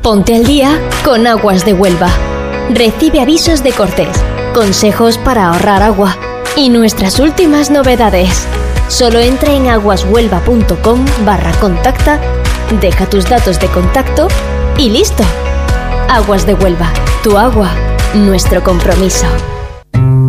Ponte al día con Aguas de Huelva. Recibe avisos de cortes, consejos para ahorrar agua y nuestras últimas novedades. Solo entra en aguashuelva.com/contacta, deja tus datos de contacto y listo. Aguas de Huelva, tu agua, nuestro compromiso.